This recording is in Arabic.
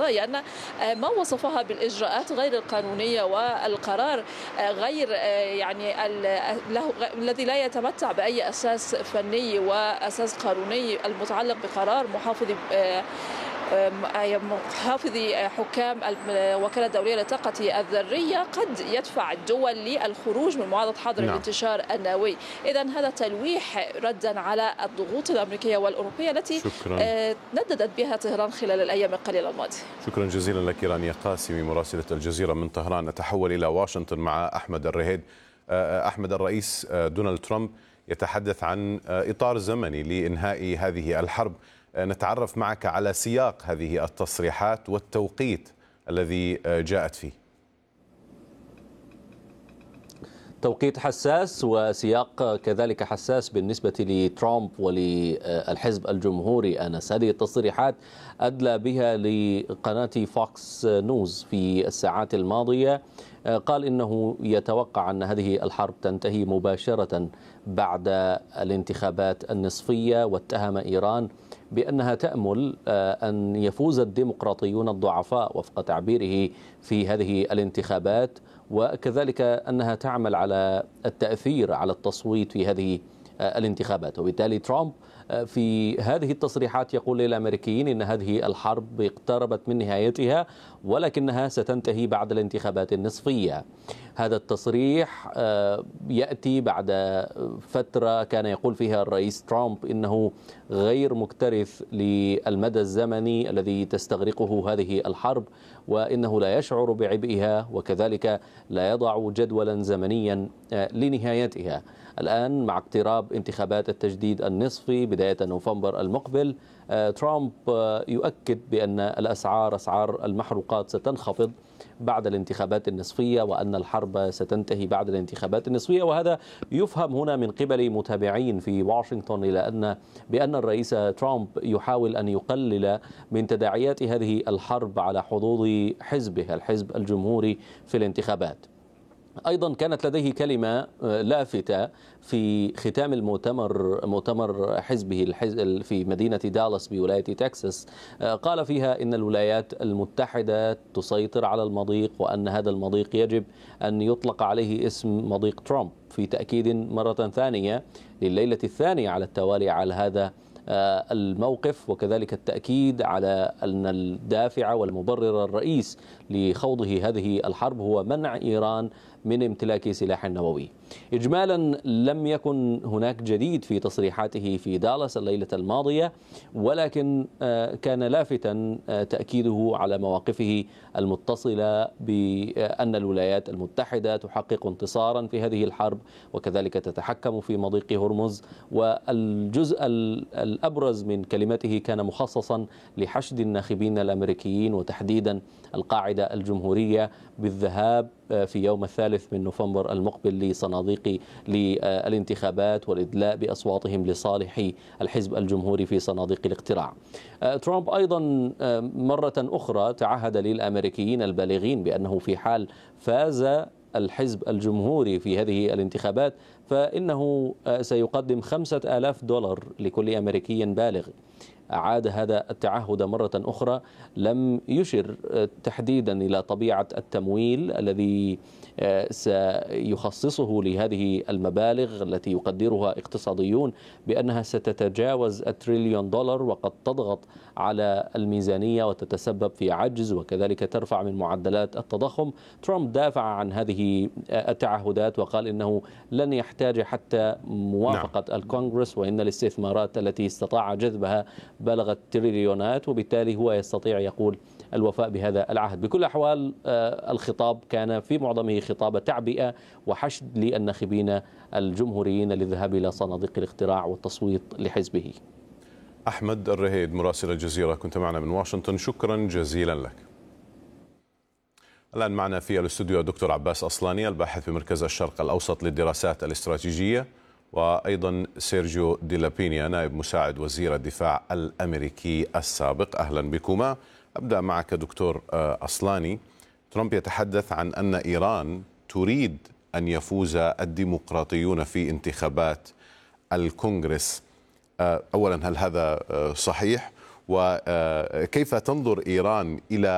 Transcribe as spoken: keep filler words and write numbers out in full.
الرأي أن ما وصفها بالإجراءات غير القانونية والقرار غير يعني له الذي لا يتمتع بأي أساس فني وأساس قانوني المتعلق بقرار محافظ محافظي حكام الوكالة الدولية للطاقة الذرية قد يدفع الدول للخروج من معاهدة حظر نعم. الانتشار النووي. إذن هذا تلويح ردا على الضغوط الأمريكية والأوروبية التي شكرا. نددت بها طهران خلال الأيام القليلة الماضية. شكرا جزيلا لك رانيا قاسمي مراسلة الجزيرة من طهران. نتحول إلى واشنطن مع أحمد الرهيد. أحمد، الرئيس دونالد ترامب يتحدث عن إطار زمني لإنهاء هذه الحرب. نتعرف معك على سياق هذه التصريحات والتوقيت الذي جاءت فيه. توقيت حساس وسياق كذلك حساس بالنسبة لترامب وللحزب الجمهوري آنذاك. هذه التصريحات أدلى بها لقناة فوكس نيوز في الساعات الماضية. قال إنه يتوقع أن هذه الحرب تنتهي مباشرة بعد الانتخابات النصفية، واتهم إيران بأنها تأمل أن يفوز الديمقراطيون الضعفاء وفق تعبيره في هذه الانتخابات، وكذلك أنها تعمل على التأثير على التصويت في هذه الانتخابات. وبالتالي ترامب في هذه التصريحات يقول للأمريكيين إن هذه الحرب اقتربت من نهايتها ولكنها ستنتهي بعد الانتخابات النصفية. هذا التصريح يأتي بعد فترة كان يقول فيها الرئيس ترامب إنه غير مكترث للمدى الزمني الذي تستغرقه هذه الحرب، وإنه لا يشعر بعبئها، وكذلك لا يضع جدولا زمنيا لنهايتها. الآن مع اقتراب انتخابات التجديد النصفي بداية نوفمبر المقبل، ترامب يؤكد بأن الأسعار أسعار المحروقات ستنخفض بعد الانتخابات النصفية، وأن الحرب ستنتهي بعد الانتخابات النصفية. وهذا يفهم هنا من قبل متابعين في واشنطن إلى أن بأن الرئيس ترامب يحاول أن يقلل من تداعيات هذه الحرب على حظوظ حزبه الحزب الجمهوري في الانتخابات. أيضا كانت لديه كلمة لافتة في ختام المؤتمر مؤتمر حزبه في مدينة دالاس بولاية تكساس. قال فيها إن الولايات المتحدة تسيطر على المضيق، وأن هذا المضيق يجب أن يطلق عليه اسم مضيق ترامب، في تأكيد مرة ثانية لليلة الثانية على التوالي على هذا الموقف، وكذلك التأكيد على أن الدافع والمبرر الرئيس لخوضه هذه الحرب هو منع إيران من امتلاك سلاح نووي. إجمالا لم يكن هناك جديد في تصريحاته في دالاس الليلة الماضية، ولكن كان لافتا تأكيده على مواقفه المتصلة بأن الولايات المتحدة تحقق انتصارا في هذه الحرب، وكذلك تتحكم في مضيق هرمز. والجزء الأبرز من كلمته كان مخصصا لحشد الناخبين الأمريكيين وتحديدا القاعدة الجمهورية بالذهاب في يوم الثالث من نوفمبر المقبل لصناديق للانتخابات والإدلاء بأصواتهم لصالح الحزب الجمهوري في صناديق الاقتراع. ترامب أيضا مرة أخرى تعهد للأمريكيين البالغين بأنه في حال فاز الحزب الجمهوري في هذه الانتخابات فإنه سيقدم خمسة آلاف دولار لكل أمريكي بالغ. أعاد هذا التعهد مرة أخرى، لم يشر تحديدا إلى طبيعة التمويل الذي سيخصصه لهذه المبالغ التي يقدرها اقتصاديون بأنها ستتجاوز التريليون دولار، وقد تضغط على الميزانية وتتسبب في عجز وكذلك ترفع من معدلات التضخم. ترامب دافع عن هذه التعهدات وقال إنه لن يحتاج حتى موافقة نعم. الكونغرس، وإن الاستثمارات التي استطاع جذبها بلغت تريليونات، وبالتالي هو يستطيع يقول الوفاء بهذا العهد. بكل الأحوال الخطاب كان في معظمه خطاب تعبئة وحشد للناخبين الجمهوريين للذهاب إلى صناديق الاقتراع والتصويت لحزبه. أحمد الرهيد مراسل الجزيرة كنت معنا من واشنطن، شكرا جزيلا لك. الآن معنا في الاستوديو الدكتور عباس أصلاني الباحث بمركز الشرق الأوسط للدراسات الاستراتيجية، وأيضا سيرجيو دي لابينيا نائب مساعد وزير الدفاع الأمريكي السابق. أهلا بكما. أبدأ معك دكتور أصلاني. ترامب يتحدث عن أن إيران تريد أن يفوز الديمقراطيون في انتخابات الكونغرس. أولا، هل هذا صحيح؟ وكيف تنظر إيران إلى